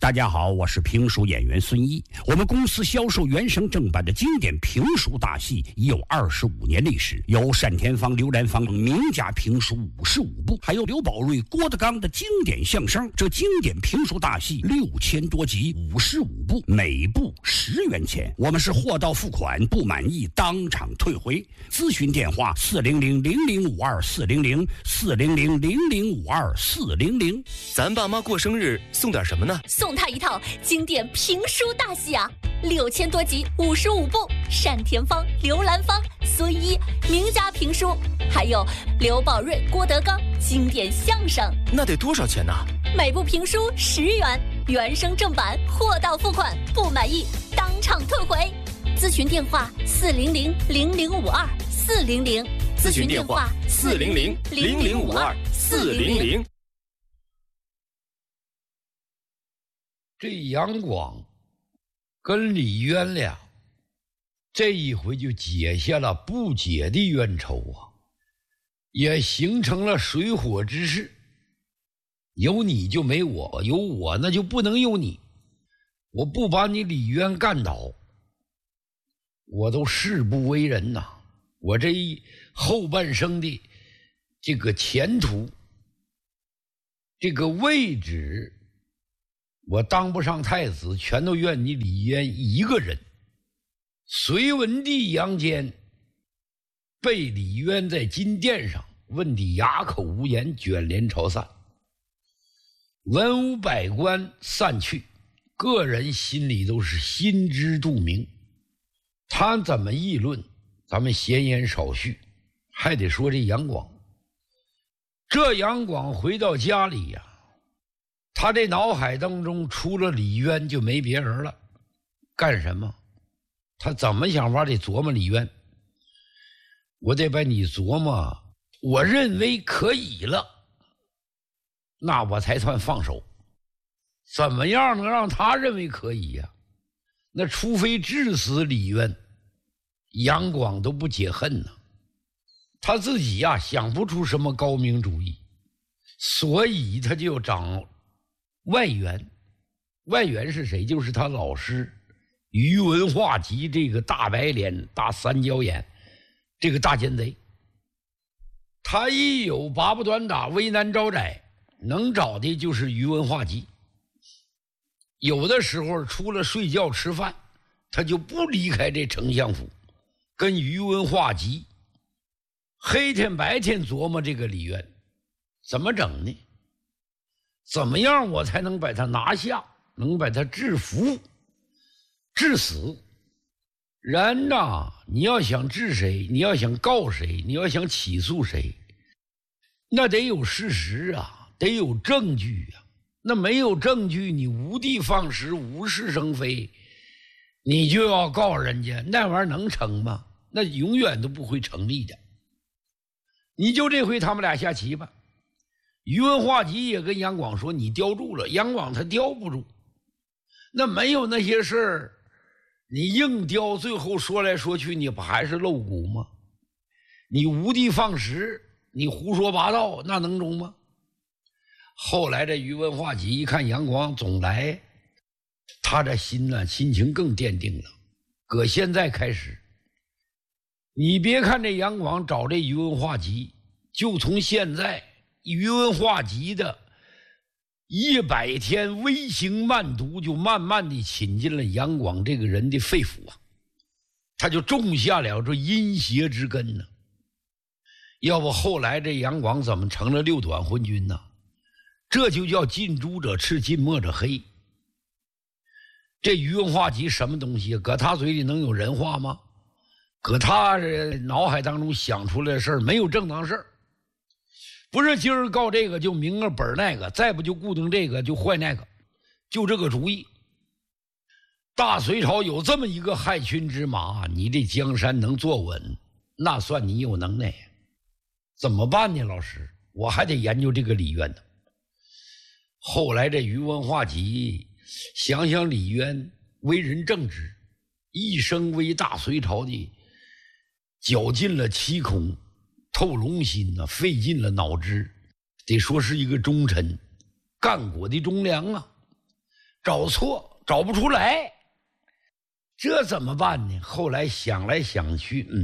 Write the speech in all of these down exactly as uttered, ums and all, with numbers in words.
大家好，我是评书演员孙一。我们公司销售原声正版的经典评书大戏已有二十五年历史，有单田芳、刘兰芳名家评书五十五部，还有刘宝瑞、郭德纲的经典相声。这经典评书大戏六千多集，五十五部，每部十元钱。我们是货到付款，不满意当场退回。咨询电话：四零零零零五二四零零四零零零零五二四零零。 咱爸妈过生日送点什么呢？ 送他一套经典评书大戏啊，六千多集，五十五部，单田芳、刘兰芳、孙一名家评书，还有刘宝瑞、郭德纲经典相声。 那得多少钱呢？ 每部评书十元，原声正版，货到付款，不满意当场退回。咨询电话：四零零零零五二四零零。 咨询电话：四零零零零五二四零零。 这杨广跟李渊俩这一回就解下了不解的冤仇啊，也形成了水火之势。有你就没我，有我那就不能有你。我不把你李渊干倒，我都誓不为人呐！我这一后半生的这个前途，这个位置，我当不上太子，全都怨你李渊一个人。隋文帝杨坚被李渊在金殿上问得哑口无言，卷帘朝散，文武百官散去，个人心里都是心知肚明。他怎么议论，咱们闲言少叙，还得说这杨广。这杨广回到家里呀、啊，他这脑海当中除了李渊就没别人了。干什么？他怎么想法得琢磨李渊。我得把你琢磨，我认为可以了，那我才算放手。怎么样能让他认为可以呀、啊？那除非致死李渊，杨广都不解恨呢。他自己呀、啊、想不出什么高明主意，所以他就找外援。外援是谁？就是他老师于文化及这个大白脸大三角眼这个大奸贼。他一有拔不短打，危难招窄，能找的就是于文化及。有的时候除了睡觉吃饭，他就不离开这丞相府，跟于文化及黑天白天琢磨这个李渊怎么整呢？怎么样我才能把他拿下，能把他制服致死？人呐，你要想治谁，你要想告谁，你要想起诉谁，那得有事实啊，得有证据啊。那没有证据，你无的放矢，无事生非，你就要告人家，那玩意儿能成吗？那永远都不会成立的。你就这回他们俩下棋吧。于文化及也跟杨广说，你叼住了。杨广他叼不住，那没有那些事儿，你硬叼，最后说来说去你不还是露骨吗？你无的放矢，你胡说八道，那能中吗？后来这于文化及一看杨广总来，他这心呢心情更奠定了。搁现在开始，你别看这杨广找这于文化及，就从现在于文化及的一百天微型慢读，就慢慢地侵进了杨广这个人的肺腑啊，他就种下了这阴邪之根呢。要不后来这杨广怎么成了六短昏君呢？这就叫近朱者赤，近墨者黑。这于文化及什么东西？搁他嘴里能有人话吗？搁他脑海当中想出来的事儿没有正当事儿，不是今儿告这个就明儿本那个，再不就固定这个就坏那个，就这个主意。大隋朝有这么一个害群之马，你这江山能坐稳，那算你有能耐。怎么办呢？老师，我还得研究这个李渊呢。后来这于文化及想想李渊为人正直，一生为大隋朝的绞尽了七孔，透龙心呐、啊，费尽了脑汁，得说是一个忠臣，干国的忠良啊。 找错，找不出来，这怎么办呢？后来想来想去，嗯，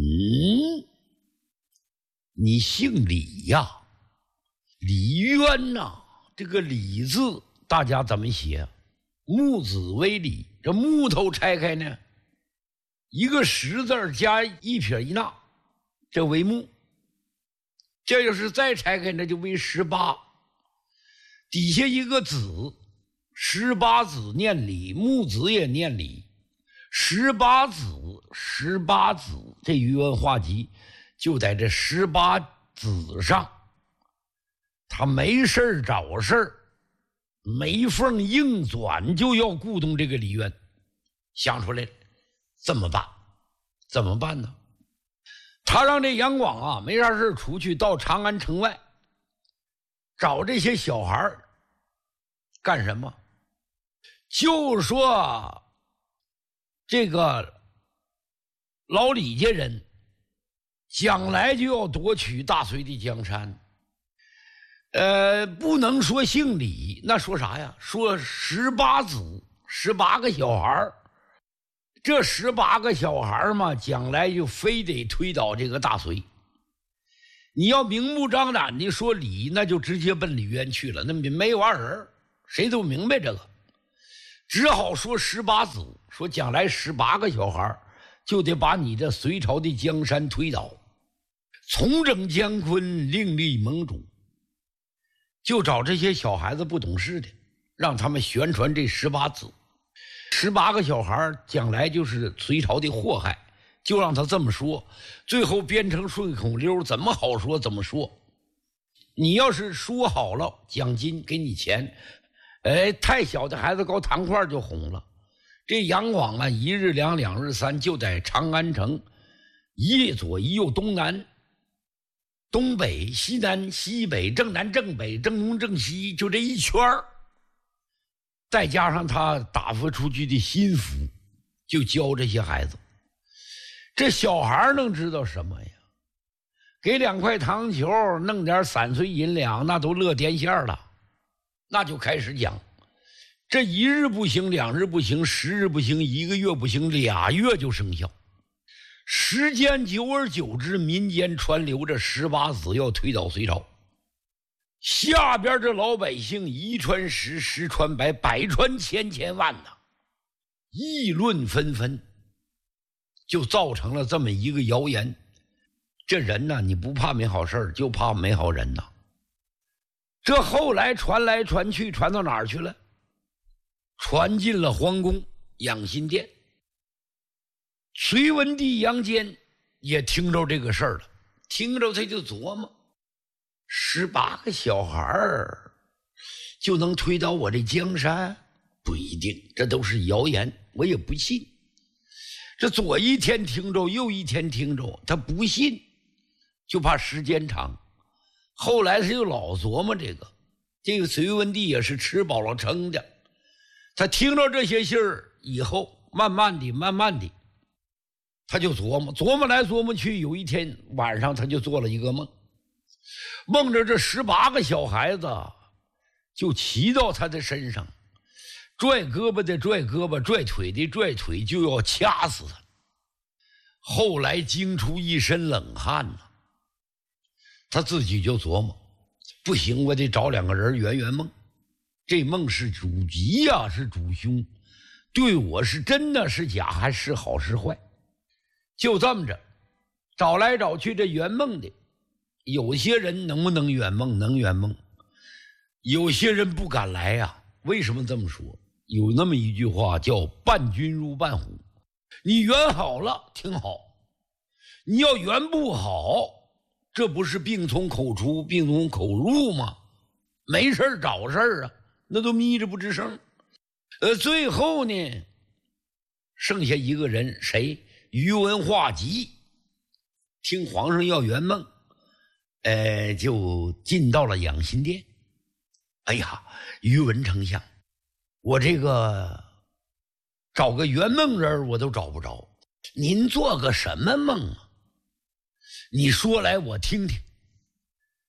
你姓李呀，李渊呐、啊，这个李字大家怎么写？木子为李，这木头拆开呢，一个十字加一撇一捺，这为木。这要是再拆开，那就为十八。底下一个子，十八子念李，木子也念李，十八子，十八子，这语文话集就在这十八子上。他没事找事儿，没缝硬转，就要鼓动这个李渊。想出来怎么办？怎么办呢？他让这杨广啊没啥事出去到长安城外找这些小孩干什么？就说这个老李家人将来就要夺取大隋的江山，呃，不能说姓李，那说啥呀？说十八子，十八个小孩这十八个小孩嘛，将来就非得推倒这个大隋。你要明目张胆的说李，那就直接奔李渊去了，那没有二人，谁都明白这个。只好说十八子，说将来十八个小孩就得把你这隋朝的江山推倒，重整姜昆，另立盟主。就找这些小孩子不懂事的，让他们宣传这十八子。十八个小孩将来就是隋朝的祸害，就让他这么说，最后编成顺口溜，怎么好说怎么说。你要是说好了，奖金给你钱，哎，太小的孩子搞糖块就红了。这杨广啊，一日两，两日三，就在长安城一左一右东南东北西南西北正南正北正东正西，就这一圈儿，再加上他打发出去的心腹，就教这些孩子。这小孩能知道什么呀？给两块糖球，弄点散碎银两，那都乐颠线了。那就开始讲，这一日不行，两日不行，十日不行，一个月不行，俩月就生效。时间久而久之，民间传流着十八子要推倒隋朝。下边这老百姓一传十，十传百，百传千，千万呐，议论纷纷，就造成了这么一个谣言。这人呢，你不怕没好事，就怕没好人呐。这后来传来传去，传到哪儿去了？传进了皇宫养心殿。隋文帝杨坚也听着这个事儿了，听着他就琢磨，十八个小孩儿就能推倒我这江山？不一定，这都是谣言，我也不信。这左一天听着，右一天听着，他不信，就怕时间长。后来他就老琢磨这个，这个隋文帝也是吃饱了撑的。他听到这些信儿以后，慢慢的慢慢的他就琢磨琢磨来琢磨去。有一天晚上他就做了一个梦，梦着这十八个小孩子就骑到他的身上，拽胳膊的拽胳膊，拽腿的拽腿，就要掐死他。后来惊出一身冷汗呢，他自己就琢磨，不行，我得找两个人圆圆梦。这梦是主吉呀、啊，是主凶，对我是真的是假，还是好是坏？就这么着找来找去，这圆梦的有些人能不能圆梦？能圆梦。有些人不敢来呀、啊。为什么这么说？有那么一句话叫伴君如伴虎，你圆好了挺好，你要圆不好，这不是病从口出病从口入吗？没事找事啊，那都眯着不吱声。呃，最后呢剩下一个人，谁？宇文化及听皇上要圆梦，呃，就进到了养心殿。哎呀，宇文丞相，我这个找个圆梦人我都找不着，您做个什么梦啊？你说来我听听。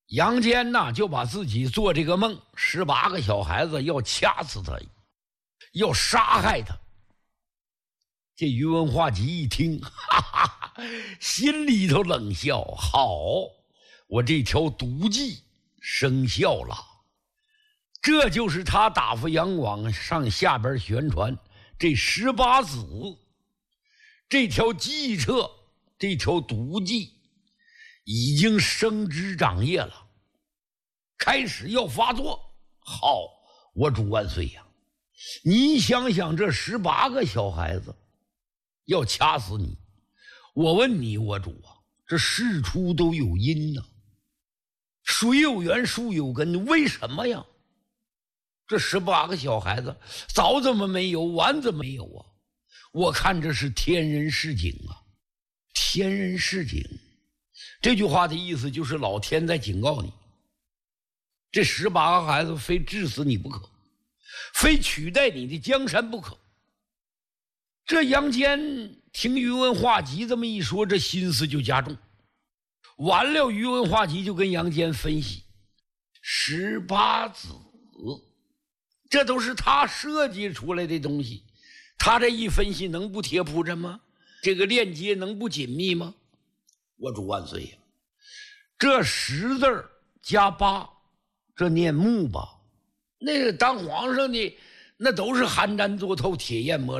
杨坚呐就把自己做这个梦，十八个小孩子要掐死他，要杀害他。这宇文化及一听，哈哈，心里头冷笑：好，我这条毒计生效了。这就是他打发杨广上下边宣传，这十八子这条计策，这条毒计已经生枝长叶了，开始要发作。好，我主万岁呀！你想想，这十八个小孩子要掐死你，我问你，我主啊，这事出都有因呐、啊，水有源，树有根，为什么呀？这十八个小孩子早怎么没有，晚怎么没有啊？我看这是天人示警啊，天人示警。这句话的意思就是老天在警告你，这十八个孩子非治死你不可，非取代你的江山不可。这杨坚听宇文化及这么一说，这心思就加重。完了，宇文化及就跟杨坚分析，十八子这都是他设计出来的东西，他这一分析能不贴铺阵吗？这个链接能不紧密吗？我主万岁呀！这十字加八，这念木吧？那个当皇上的那都是邯郸做透，铁砚磨